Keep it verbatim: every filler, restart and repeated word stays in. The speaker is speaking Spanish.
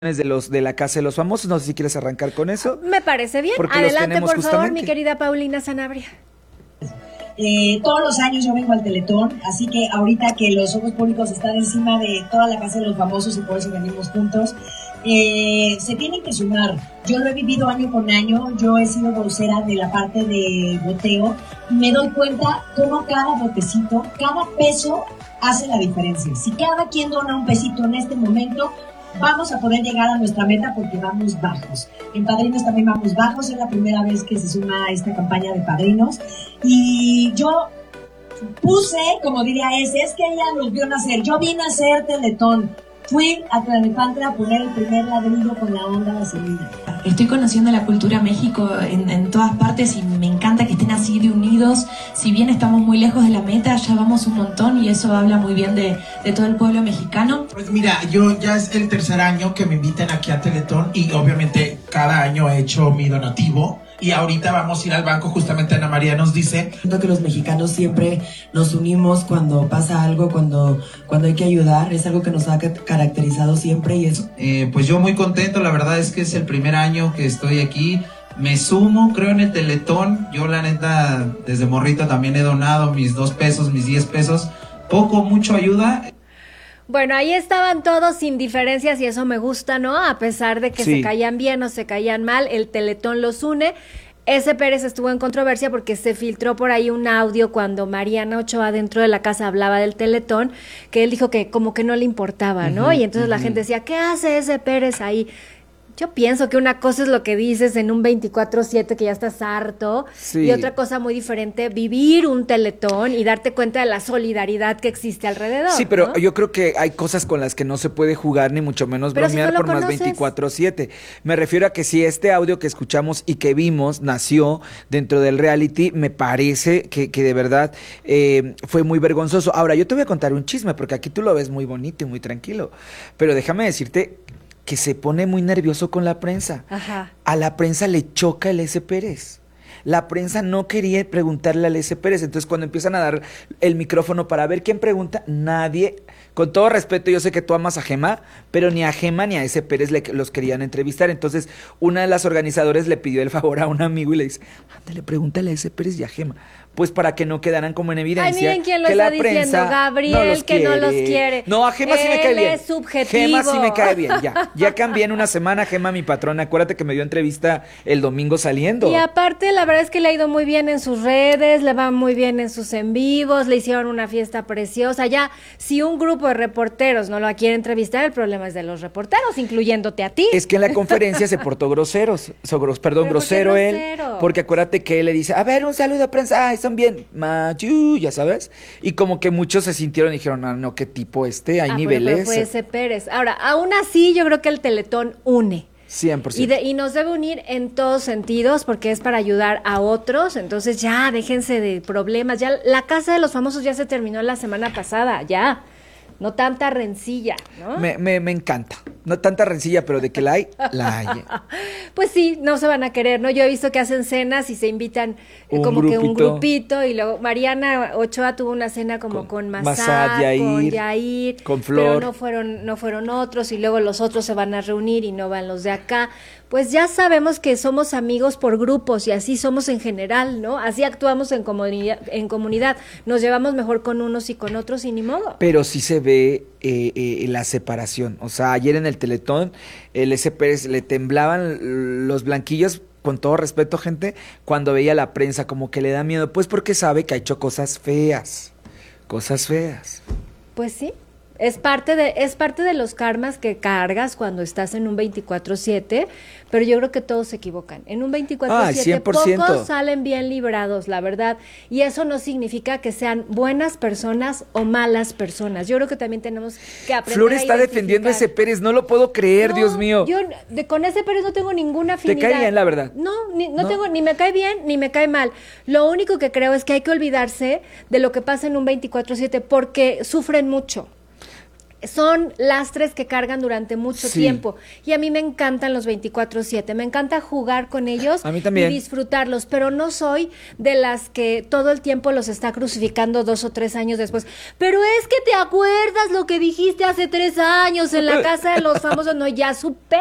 de los de la Casa de los Famosos. No sé si quieres arrancar con eso. Me parece bien. Porque los Adelante, tenemos por favor, justamente. mi querida Paulina Sanabria. Eh, todos los años yo vengo al Teletón, así que ahorita que los ojos públicos están encima de toda la Casa de los Famosos y por eso venimos juntos, eh, se tienen que sumar. Yo lo he vivido año con año, yo he sido vocera de la parte de boteo y me doy cuenta cómo cada botecito, cada peso hace la diferencia. Si cada quien dona un pesito en este momento, vamos a poder llegar a nuestra meta porque vamos bajos. En Padrinos también vamos bajos, es la primera vez que se suma a esta campaña de Padrinos. Y yo puse, como diría ese, es que ella nos vio nacer. Yo vine a hacer Teletón. Fui a Tlalnepantla a poner el primer ladrillo con la onda vaselina. Estoy conociendo la cultura México en, en todas partes y me encanta que estén así de unidos. Si bien estamos muy lejos de la meta, ya vamos un montón y eso habla muy bien de, de todo el pueblo mexicano. Pues mira, yo ya es el tercer año que me invitan aquí a Teletón y obviamente cada año he hecho mi donativo. Y ahorita vamos a ir al banco, justamente Ana María nos dice. Siento que los mexicanos siempre nos unimos cuando pasa algo, cuando, cuando hay que ayudar, es algo que nos ha caracterizado siempre y eso. Eh, pues yo muy contento, la verdad es que es el primer año que estoy aquí, me sumo, creo en el Teletón, yo la neta desde morrito también he donado mis dos pesos, mis diez pesos, poco, mucho ayuda. Bueno, ahí estaban todos sin diferencias y eso me gusta, ¿no? A pesar de que Sí. se caían bien o se caían mal, el Teletón los une. Ese Pérez estuvo en controversia porque se filtró por ahí un audio cuando Mariana Ochoa dentro de la casa hablaba del Teletón, que él dijo que como que no le importaba, ¿no? Ujú, y entonces la ujú. gente decía, ¿qué hace ese Pérez ahí? Yo pienso que una cosa es lo que dices en un veinticuatro siete que ya estás harto Sí. y otra cosa muy diferente, vivir un Teletón y darte cuenta de la solidaridad que existe alrededor. Sí, pero ¿no? yo creo que hay cosas con las que no se puede jugar, ni mucho menos Pero si bromear no lo por más conoces. veinticuatro siete. Me refiero a que si este audio que escuchamos y que vimos nació dentro del reality, me parece que, que de verdad eh, fue muy vergonzoso. Ahora, yo te voy a contar un chisme, porque aquí tú lo ves muy bonito y muy tranquilo, pero déjame decirte que se pone muy nervioso con la prensa. Ajá. A la prensa le choca el S. Pérez. La prensa no quería preguntarle al S. Pérez. Entonces, cuando empiezan a dar el micrófono para ver quién pregunta, nadie, con todo respeto, yo sé que tú amas a Gema, pero ni a Gema ni a S. Pérez le, los querían entrevistar. Entonces, una de las organizadoras le pidió el favor a un amigo y le dice, ándale, pregúntale a S. Pérez y a Gema. Pues para que no quedaran como en evidencia. Ay, miren quién lo que está la prensa diciendo, Gabriel, los que no los quiere. No, a Gema sí me cae Él bien. es subjetivo. Gema sí me cae bien, ya. Ya cambié en una semana, Gema, mi patrona. Acuérdate que me dio entrevista el domingo saliendo. Y aparte, la verdad es que le ha ido muy bien en sus redes, le va muy bien en sus en vivos, le hicieron una fiesta preciosa. Ya, si un grupo de reporteros no lo quiere entrevistar, el problema es de los reporteros, incluyéndote a ti. Es que en la conferencia se portó groseros, so, gros- perdón, ¿Pero por qué grosero él, grosero? porque acuérdate que él le dice, a ver, un saludo a prensa, ay, están bien, machu, ya sabes, y como que muchos se sintieron y dijeron, ah, no, qué tipo este, hay Ah, pero- niveles, pero fue ese Pérez. Ahora, aún así, yo creo que el Teletón une. cien por Y, ciento. de- y nos debe unir en todos sentidos porque es para ayudar a otros. Entonces ya, déjense de problemas. Ya la Casa de los Famosos ya se terminó la semana pasada, ya. No tanta rencilla, ¿no? Me, me, me encanta, no tanta rencilla, pero de que la hay, la hay. Pues sí, no se van a querer, ¿no? Yo he visto que hacen cenas y se invitan eh, Un como que un grupito. grupito y luego Mariana Ochoa tuvo una cena como Con con, Massad, Massad, con Yair, Yair, con pero Flor. no fueron, no fueron otros y luego los otros se van a reunir y no van los de acá. Pues ya sabemos que somos amigos por grupos y así somos en general, ¿no? Así actuamos en comunidad, en comunidad. Nos llevamos mejor con unos y con otros y ni modo. Pero sí se ve eh, eh, la separación. O sea, ayer en el Teletón, el S. Pérez le temblaban los blanquillos, con todo respeto, gente, cuando veía la prensa, como que le da miedo, pues porque sabe que ha hecho cosas feas. Cosas feas. Pues sí, es parte de es parte de los karmas que cargas cuando estás en un veinticuatro siete, pero yo creo que todos se equivocan. En un veinticuatro Ay, siete cien por ciento. pocos salen bien librados, la verdad, y eso no significa que sean buenas personas o malas personas. Yo creo que también tenemos que aprender Flor a está defendiendo a ese identificar. Pérez, no lo puedo creer, No, Dios mío. Yo de, con ese Pérez no tengo ninguna ¿Te afinidad. cae bien, la verdad? No, ni, no, ¿No? tengo, ni me cae bien, ni me cae mal. Lo único que creo es que hay que olvidarse de lo que pasa en un veinticuatro siete porque sufren mucho. son lastres que cargan durante mucho Sí. tiempo. Y a mí me encantan los veinticuatro siete. Me encanta jugar con ellos A mí también. y disfrutarlos, pero no soy de las que todo el tiempo los está crucificando dos o tres años después. Pero es que te acuerdas lo que dijiste hace tres años en la casa de los famosos. No, ya supé.